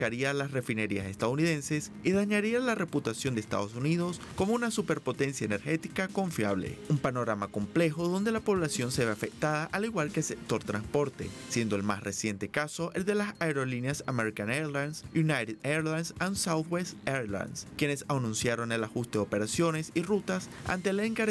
haría las refinerías estadounidenses y dañaría la reputación de Estados Unidos como una superpotencia energética confiable. Un panorama complejo donde la población se ve afectada al igual que el sector transporte, siendo el más reciente caso el de las aerolíneas American Airlines, United Airlines y Southwest Airlines, quienes anunciaron el ajuste de operaciones y rutas ante el encarecimiento